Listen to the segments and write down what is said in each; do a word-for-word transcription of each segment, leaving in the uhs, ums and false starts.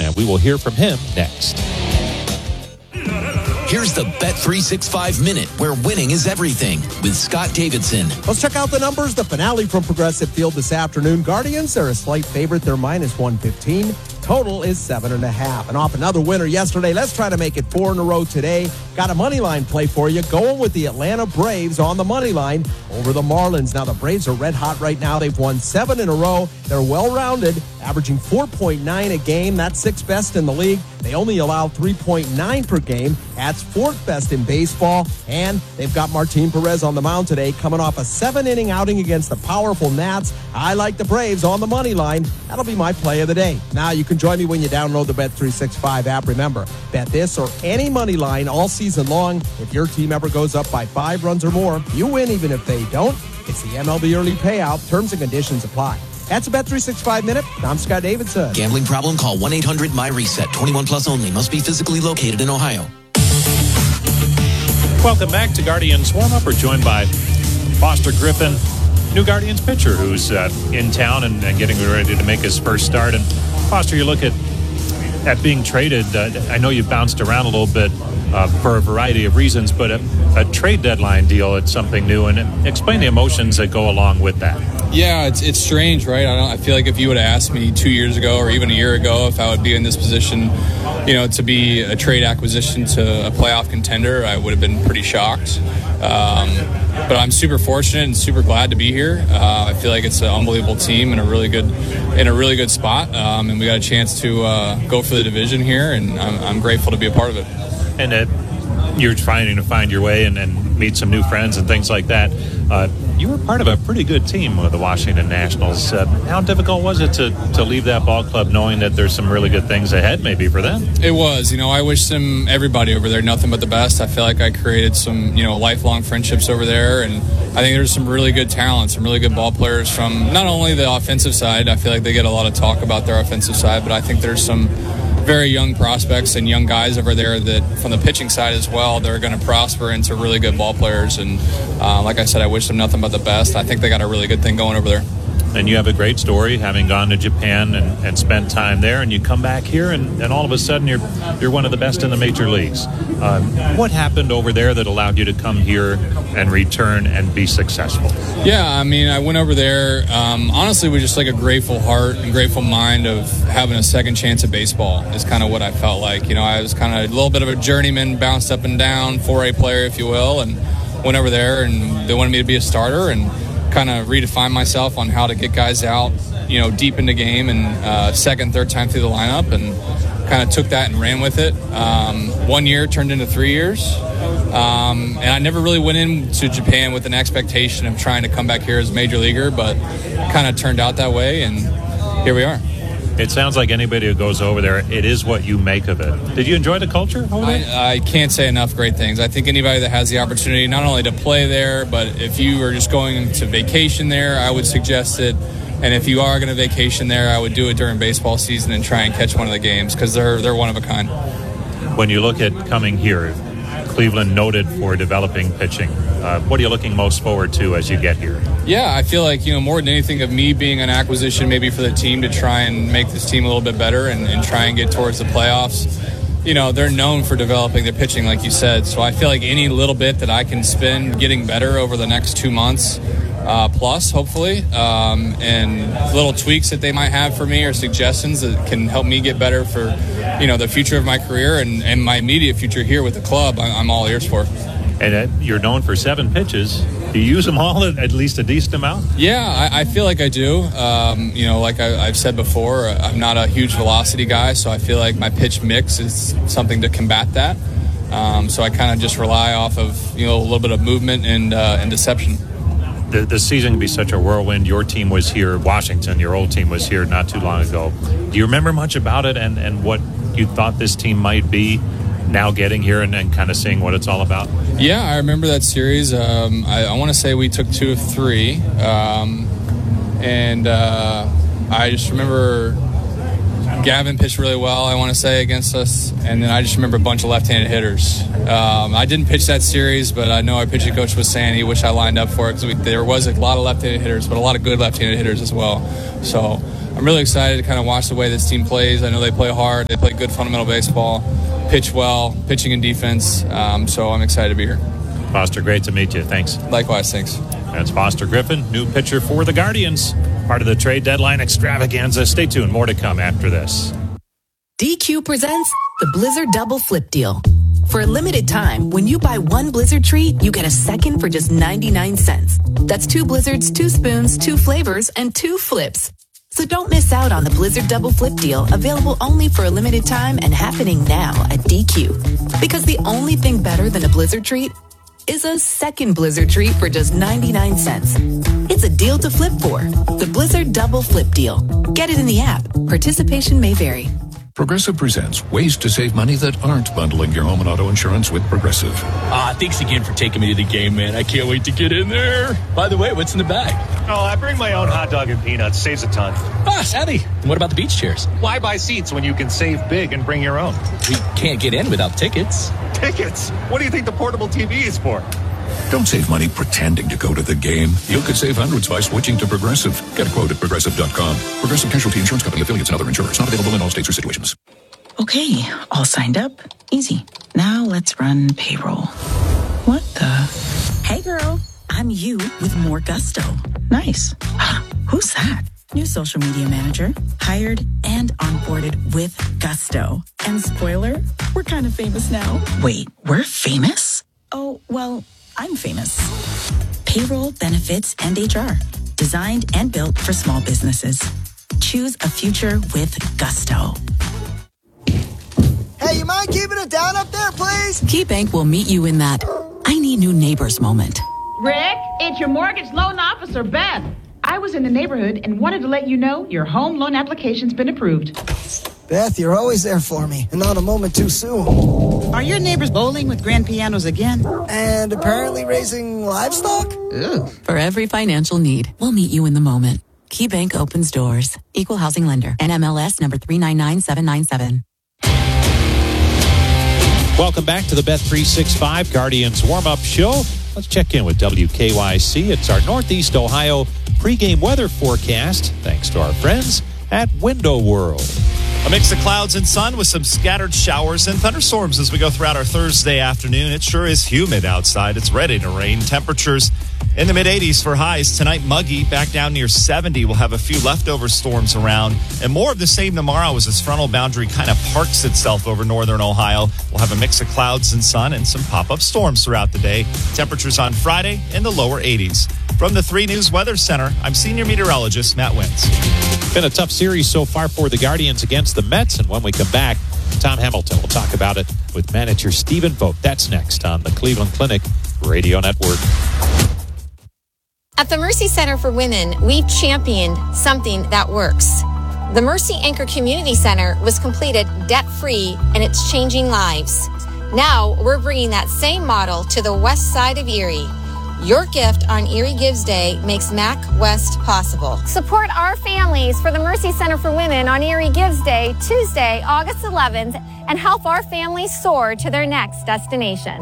and we will hear from him next. Here's the Bet three sixty-five Minute, where winning is everything, with Scott Davidson. Let's check out the numbers. The finale from Progressive Field this afternoon. Guardians are a slight favorite. They're minus one fifteen. Total is seven and a half. And off another winner yesterday. Let's try to make it four in a row today. Got a money line play for you. Going with the Atlanta Braves on the money line over the Marlins. Now the Braves are red hot right now. They've won seven in a row. They're well-rounded, averaging four point nine a game. That's sixth best in the league. They only allow three point nine per game. That's fourth best in baseball. And they've got Martin Perez on the mound today, coming off a seven-inning outing against the powerful Nats. I like the Braves on the money line. That'll be my play of the day. Now you can join me when you download the Bet three sixty-five app. Remember, bet this or any money line all season long. If your team ever goes up by five runs or more, you win even if they don't. It's the M L B Early Payout. Terms and conditions apply. That's a Bet three sixty-five Minute. I'm Scott Davidson. Gambling problem? Call one eight hundred my reset. twenty-one plus only. Must be physically located in Ohio. Welcome back to Guardians Warm-Up. We're joined by Foster Griffin, new Guardians pitcher who's uh, in town and, and getting ready to make his first start. And Foster, you look at at being traded. Uh, I know you've bounced around a little bit uh, for a variety of reasons, but a, a trade deadline deal, it's something new. And explain the emotions that go along with that. Yeah, it's it's strange, right? I don't. I feel like if you would have asked me two years ago or even a year ago if I would be in this position, you know, to be a trade acquisition to a playoff contender, I would have been pretty shocked. Um, but I'm super fortunate and super glad to be here. Uh, I feel like it's an unbelievable team in a really good in a really good spot, um, and we got a chance to uh, go for the division here, and I'm, I'm grateful to be a part of it. And uh, you're trying to find your way and, and meet some new friends and things like that. Uh, you were part of a pretty good team with the Washington Nationals. Uh, how difficult was it to, to leave that ball club knowing that there's some really good things ahead maybe for them? It was. You know, I wish them, everybody over there, nothing but the best. I feel like I created some, you know, lifelong friendships over there, and I think there's some really good talent, some really good ball players from not only the offensive side. I feel like they get a lot of talk about their offensive side, but I think there's some very young prospects and young guys over there that from the pitching side as well, they're going to prosper into really good ball players. And uh, like I said, I wish them nothing but the best. I think they got a really good thing going over there. And you have a great story, having gone to Japan and, and spent time there, and you come back here, and, and all of a sudden you're you're one of the best in the major leagues. Um, what happened over there that allowed you to come here and return and be successful? Yeah, I mean, I went over there, um, honestly, with just like a grateful heart and grateful mind of having a second chance at baseball is kind of what I felt like. You know, I was kind of a little bit of a journeyman, bounced up and down, four A player, if you will, and went over there, and they wanted me to be a starter, and kind of redefine myself on how to get guys out, you know, deep into game and uh, second, third time through the lineup, and kind of took that and ran with it. Um, one year turned into three years. Um, and I never really went into Japan with an expectation of trying to come back here as a major leaguer, but kind of turned out that way, and here we are. It sounds like anybody who goes over there, it is what you make of it. Did you enjoy the culture over there? I, I can't say enough great things. I think anybody that has the opportunity not only to play there, but if you are just going to vacation there, I would suggest it. And if you are going to vacation there, I would do it during baseball season and try and catch one of the games because they're they're one of a kind. When you look at coming here, Cleveland noted for developing pitching. Uh, what are you looking most forward to as you get here? Yeah, I feel like, you know, more than anything of me being an acquisition maybe for the team to try and make this team a little bit better and, and try and get towards the playoffs. You know, they're known for developing their pitching, like you said. So I feel like any little bit that I can spend getting better over the next two months uh, plus, hopefully, um, and little tweaks that they might have for me or suggestions that can help me get better for, you know, the future of my career and, and my immediate future here with the club, I'm all ears for. And uh, you're known for seven pitches. Do you use them all at, at least a decent amount? Yeah, I, I feel like I do. Um, you know, like I, I've said before, I'm not a huge velocity guy, so I feel like my pitch mix is something to combat that. Um, so I kind of just rely off of, you know, a little bit of movement and uh, and deception. The, the season can be such a whirlwind. Your team was here, Washington, your old team was here not too long ago. Do you remember much about it and, and what you thought this team might be now getting here and, and kind of seeing what it's all about? Yeah, I remember that series. Um, I, I want to say we took two of three. Um, and uh, I just remember Gavin pitched really well, I want to say, against us. And then I just remember a bunch of left-handed hitters. Um, I didn't pitch that series, but I know our pitching coach was saying he wished I lined up for it because there was a lot of left-handed hitters, but a lot of good left-handed hitters as well. So I'm really excited to kind of watch the way this team plays. I know they play hard. They play good fundamental baseball, pitch well, pitching and defense. Um, so I'm excited to be here. Foster, great to meet you. Thanks. Likewise, thanks. That's Foster Griffin, new pitcher for the Guardians. Part of the trade deadline extravaganza. Stay tuned. More to come after this. D Q presents the Blizzard Double Flip Deal. For a limited time, when you buy one Blizzard treat, you get a second for just ninety-nine cents. That's two Blizzards, two spoons, two flavors, and two flips. So don't miss out on the Blizzard Double Flip Deal, available only for a limited time and happening now at D Q. Because the only thing better than a Blizzard treat is a second Blizzard treat for just ninety-nine cents. It's a deal to flip for. The Blizzard Double Flip Deal. Get it in the app. Participation may vary. Progressive presents ways to save money that aren't bundling your home and auto insurance with Progressive. Ah, thanks again for taking me to the game, man. I can't wait to get in there. By the way, what's in the bag? Oh, I bring my own hot dog and peanuts. Saves a ton. Ah, savvy. And what about the beach chairs? Why buy seats when you can save big and bring your own? We can't get in without tickets. Tickets? What do you think the portable T V is for? Don't save money pretending to go to the game. You could save hundreds by switching to Progressive. Get a quote at progressive dot com. Progressive Casualty Insurance Company, affiliates, and other insurers. Not available in all states or situations. Okay, all signed up. Easy. Now let's run payroll. What the? Hey girl, I'm you with more gusto. Nice. Who's that? New social media manager. Hired and onboarded with gusto. And spoiler, we're kind of famous now. Wait, we're famous? Oh, well, I'm famous. Payroll, benefits, and H R. Designed and built for small businesses. Choose a future with gusto. Hey, you mind keeping it down up there, please? KeyBank will meet you in that I need new neighbors moment. Rick, it's your mortgage loan officer, Beth. I was in the neighborhood and wanted to let you know your home loan application's been approved. Beth, you're always there for me, and not a moment too soon. Are your neighbors bowling with grand pianos again? And apparently raising livestock? Ew. For every financial need, we'll meet you in the moment. KeyBank opens doors. Equal housing lender. N M L S number three nine nine seven nine seven. Welcome back to the Bet three sixty-five Guardians warm-up show. Let's check in with W K Y C. It's our Northeast Ohio pregame weather forecast, thanks to our friends at Window World. A mix of clouds and sun with some scattered showers and thunderstorms as we go throughout our Thursday afternoon. It sure is humid outside. It's ready to rain. Temperatures in the mid-eighties for highs. Tonight, muggy, back down near seventy. We'll have a few leftover storms around. And more of the same tomorrow as this frontal boundary kind of parks itself over northern Ohio. We'll have a mix of clouds and sun and some pop-up storms throughout the day. Temperatures on Friday in the lower eighties. From the three News Weather Center, I'm senior meteorologist Matt Wentz. Been a tough series so far for the Guardians against the Mets. And when we come back, Tom Hamilton will talk about it with manager Stephen Vogt. That's next on the Cleveland Clinic Radio Network. At the Mercy Center for Women, we've championed something that works. The Mercy Anchor Community Center was completed debt-free, and it's changing lives. Now, we're bringing that same model to the west side of Erie. Your gift on Erie Gives Day makes Mac West possible. Support our families for the Mercy Center for Women on Erie Gives Day, Tuesday, August eleventh, and help our families soar to their next destination.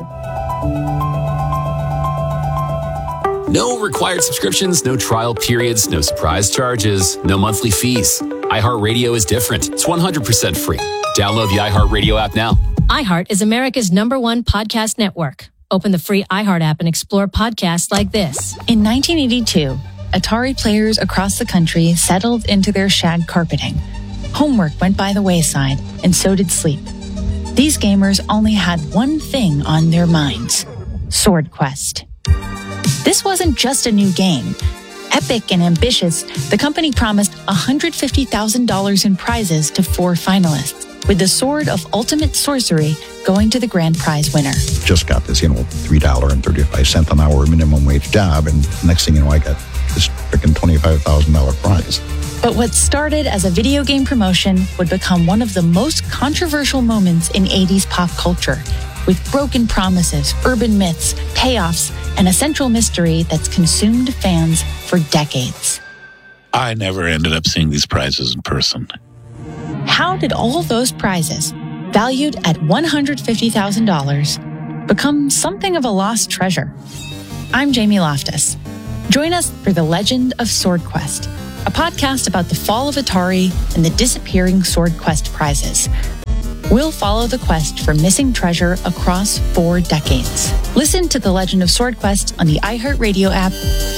No required subscriptions, no trial periods, no surprise charges, no monthly fees. iHeartRadio is different. It's one hundred percent free. Download the iHeartRadio app now. iHeart is America's number one podcast network. Open the free iHeart app and explore podcasts like this. In nineteen eighty-two, Atari players across the country settled into their shag carpeting. Homework went by the wayside, and so did sleep. These gamers only had one thing on their minds: Sword Quest. This wasn't just a new game. Epic and ambitious, the company promised one hundred fifty thousand dollars in prizes to four finalists, with the Sword of Ultimate Sorcery going to the grand prize winner. Just got this, you know, three dollars and thirty-five cents an hour minimum wage job, and next thing you know, I got this freaking twenty-five thousand dollars prize. But what started as a video game promotion would become one of the most controversial moments in eighties pop culture, with broken promises, urban myths, payoffs, and a central mystery that's consumed fans for decades. I never ended up seeing these prizes in person. How did all those prizes, valued at one hundred fifty thousand dollars, become something of a lost treasure? I'm Jamie Loftus. Join us for The Legend of Sword Quest, a podcast about the fall of Atari and the disappearing Sword Quest prizes. We'll follow the quest for missing treasure across four decades. Listen to The Legend of Sword Quest on the iHeartRadio app.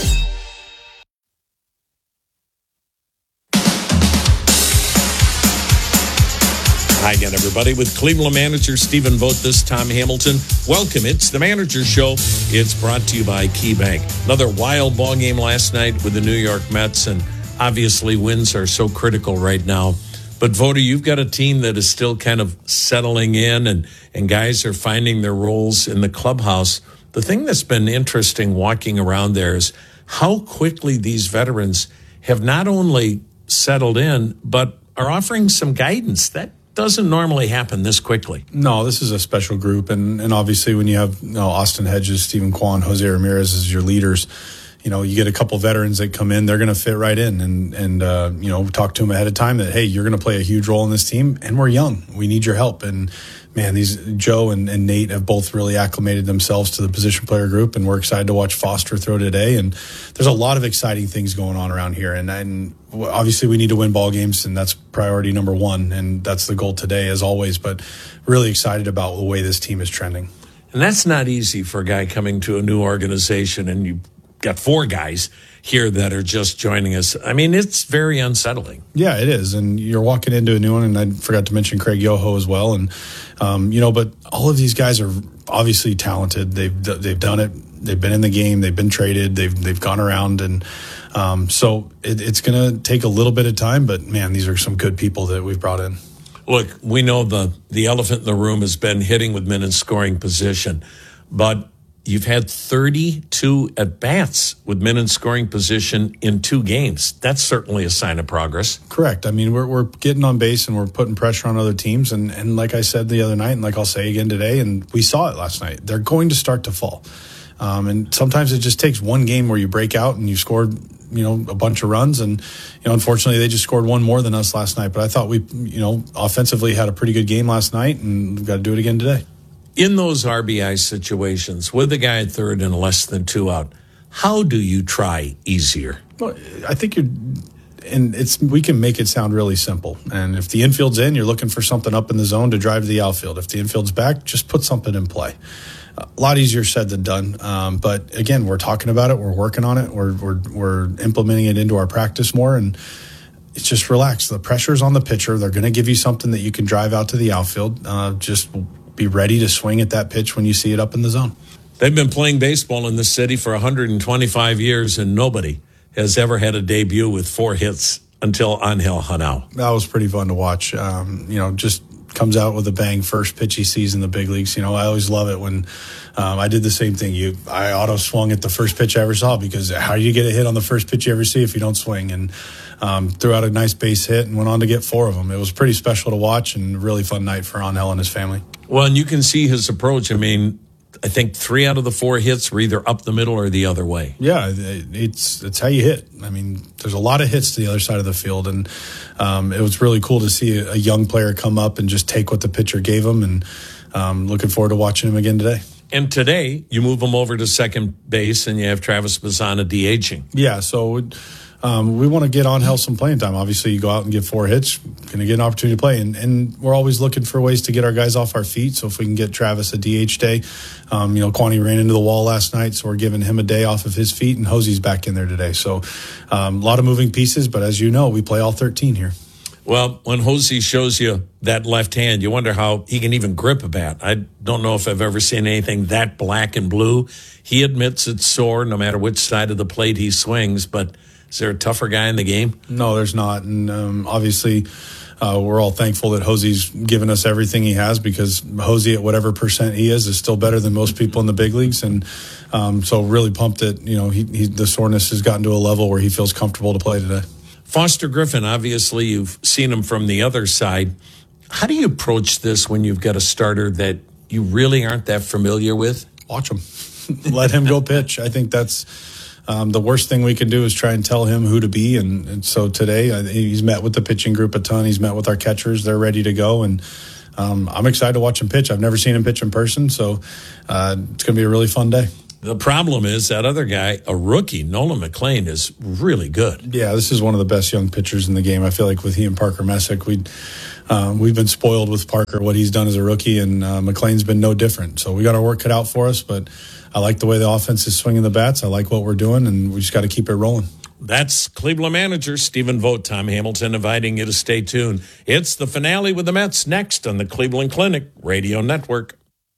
Hi again, everybody. With Cleveland manager Stephen Vogt, this Tom Hamilton. Welcome. It's the Manager Show. It's brought to you by KeyBank. Another wild ball game last night with the New York Mets, and obviously wins are so critical right now. But, Voter, you've got a team that is still kind of settling in, and, and guys are finding their roles in the clubhouse. The thing that's been interesting walking around there is how quickly these veterans have not only settled in, but are offering some guidance. That doesn't normally happen this quickly. No, this is a special group. And, and obviously when you have you know, Austin Hedges, Stephen Kwan, Jose Ramirez as your leaders, you know, you get a couple veterans that come in, they're going to fit right in and, and uh, you know, talk to them ahead of time that, hey, you're going to play a huge role in this team and we're young. We need your help. And, man, these Joe and, and Nate have both really acclimated themselves to the position player group, and we're excited to watch Foster throw today. And there's a lot of exciting things going on around here. And, and obviously we need to win ball games, and that's priority number one. And that's the goal today, as always. But really excited about the way this team is trending. And that's not easy for a guy coming to a new organization, and you got four guys here that are just joining us. I mean, it's very unsettling. Yeah, it is. And you're walking into a new one, and I forgot to mention Craig Yoho as well. And, um, you know, but all of these guys are obviously talented. They've they've done it. They've been in the game. They've been traded. They've they've gone around. And um, so it, it's going to take a little bit of time. But, man, these are some good people that we've brought in. Look, we know the, the elephant in the room has been hitting with men in scoring position. But you've had thirty-two at-bats with men in scoring position in two games. That's certainly a sign of progress. Correct. I mean, we're we're getting on base and we're putting pressure on other teams. And, and like I said the other night, and like I'll say again today, and we saw it last night, they're going to start to fall. Um, and sometimes it just takes one game where you break out and you scored, you know, a bunch of runs. And, you know, unfortunately, they just scored one more than us last night. But I thought we, you know, offensively had a pretty good game last night, and we've got to do it again today. In those R B I situations, with a guy at third and less than two out, how do you try easier? Well, I think you're, and it's we can make it sound really simple. And if the infield's in, you're looking for something up in the zone to drive to the outfield. If the infield's back, just put something in play. A lot easier said than done. Um, but again, we're talking about it. We're working on it. We're we're we're implementing it into our practice more, and it's just relax. The pressure's on the pitcher. They're going to give you something that you can drive out to the outfield. Uh, just be ready to swing at that pitch when you see it up in the zone. They've been playing baseball in this city for one hundred twenty-five years, and nobody has ever had a debut with four hits until Angel Hanao. That was pretty fun to watch. Um, you know, just comes out with a bang, first pitch he sees in the big leagues. You know, I always love it when um, I did the same thing. You, I auto swung at the first pitch I ever saw, because how do you get a hit on the first pitch you ever see if you don't swing? And um, threw out a nice base hit and went on to get four of them. It was pretty special to watch, and a really fun night for Angel and his family. Well, and you can see his approach. I mean, I think three out of the four hits were either up the middle or the other way. Yeah, it's it's how you hit. I mean, there's a lot of hits to the other side of the field, and um, it was really cool to see a young player come up and just take what the pitcher gave him, and um, looking forward to watching him again today. And today, you move him over to second base, and you have Travis Bazzana DHing. Yeah, so um, we want to get Angel some playing time. Obviously, you go out and get four hits, going to get an opportunity to play. And, and we're always looking for ways to get our guys off our feet. So if we can get Travis a D H day, um, you know, Kwani ran into the wall last night, so we're giving him a day off of his feet, and Hosey's back in there today. So um, a lot of moving pieces, but as you know, we play all thirteen here. Well, when Hosey shows you that left hand, you wonder how he can even grip a bat. I don't know if I've ever seen anything that black and blue. He admits it's sore no matter which side of the plate he swings, but is there a tougher guy in the game? No, there's not. And um, obviously, uh, we're all thankful that Hosey's given us everything he has, because Hosey, at whatever percent he is, is still better than most people in the big leagues. And um, so really pumped that, you know, he, he, the soreness has gotten to a level where he feels comfortable to play today. Foster Griffin, obviously you've seen him from the other side. How do you approach this when you've got a starter that you really aren't that familiar with? Watch him. Let him go pitch. I think that's um, the worst thing we can do is try and tell him who to be. And, and so today uh, he's met with the pitching group a ton. He's met with our catchers. They're ready to go. And um, I'm excited to watch him pitch. I've never seen him pitch in person, so uh, it's going to be a really fun day. The problem is that other guy, a rookie, Nolan McLean, is really good. Yeah, this is one of the best young pitchers in the game. I feel like with he and Parker Messick, we um, we've been spoiled with Parker, what he's done as a rookie, and uh, McLean's been no different. So we got our work cut out for us, but I like the way the offense is swinging the bats. I like what we're doing, and we just got to keep it rolling. That's Cleveland manager Stephen Vogt. Tom Hamilton inviting you to stay tuned. It's the finale with the Mets next on the Cleveland Clinic Radio Network.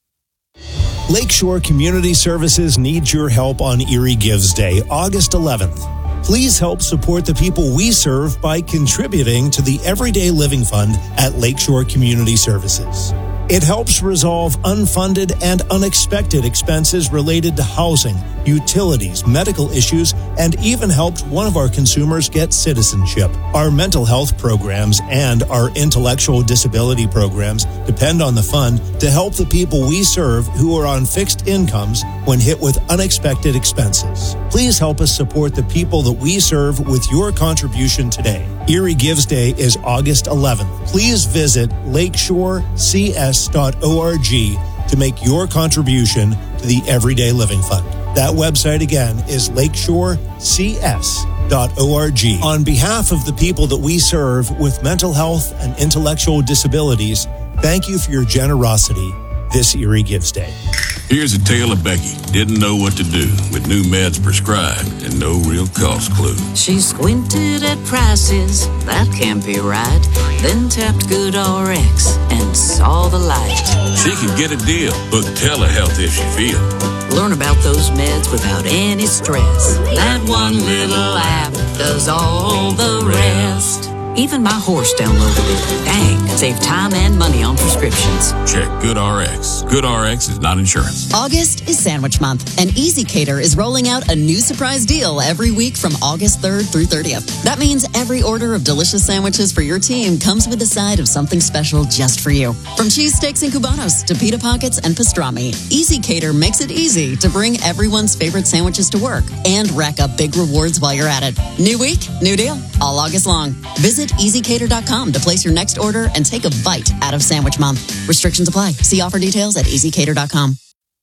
Lakeshore Community Services needs your help on Erie Gives Day, August eleventh. Please help support the people we serve by contributing to the Everyday Living Fund at Lakeshore Community Services. It helps resolve unfunded and unexpected expenses related to housing, utilities, medical issues, and even helped one of our consumers get citizenship. Our mental health programs and our intellectual disability programs depend on the fund to help the people we serve who are on fixed incomes when hit with unexpected expenses. Please help us support the people that we serve with your contribution today. Erie Gives Day is August eleventh. Please visit lakeshore c s dot org to make your contribution to the Everyday Living Fund. That website again is lakeshore c s dot org. On behalf of the people that we serve with mental health and intellectual disabilities, thank you for your generosity this Erie Gives Day. Here's a tale of Becky. Didn't know what to do with new meds prescribed and no real cost clue. She squinted at prices, that can't be right. Then tapped GoodRx and saw the light. She can get a deal. Book telehealth if she feels. Learn about those meds without any stress. That one little app does all the rest. Even my horse downloaded it. Dang, save time and money on prescriptions. Check GoodRx. GoodRx is not insurance. August is Sandwich Month, and Easy Cater is rolling out a new surprise deal every week from August third through thirtieth. That means every order of delicious sandwiches for your team comes with a side of something special just for you. From cheesesteaks and Cubanos to pita pockets and pastrami, Easy Cater makes it easy to bring everyone's favorite sandwiches to work and rack up big rewards while you're at it. New week, new deal, all August long. Visit easy cater dot com to place your next order and take a bite out of Sandwich Month. Restrictions apply. See offer details at easy cater dot com.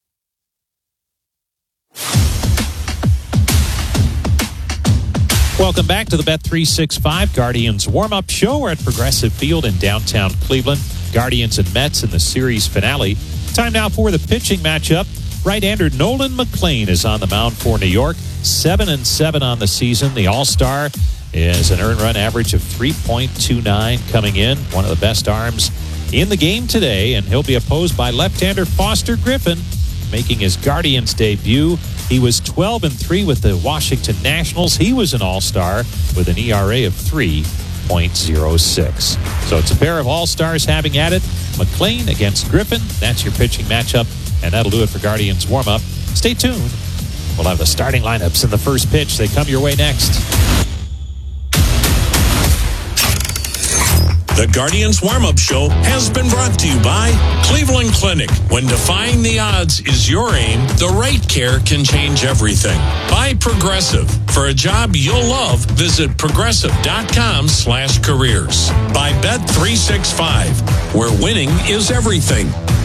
Welcome back to the Bet three sixty-five Guardians warm-up show. We're at Progressive Field in downtown Cleveland. Guardians and Mets in the series finale. Time now for the pitching matchup. Right-hander Nolan McLean is on the mound for New York. Seven and seven on the season. The All-Star is an earned run average of three point two nine coming in. One of the best arms in the game today, and he'll be opposed by left-hander Foster Griffin, making his Guardians debut. He was twelve and three with the Washington Nationals. He was an All-Star with an E R A of three point oh six. So it's a pair of All-Stars having at it. McLean against Griffin. That's your pitching matchup, and that'll do it for Guardians warm-up. Stay tuned. We'll have the starting lineups in the first pitch. They come your way next. The Guardians Warm-Up Show has been brought to you by Cleveland Clinic. When defying the odds is your aim, the right care can change everything. By Progressive. For a job you'll love, visit progressive dot com slash careers. By Bet three sixty-five, where winning is everything.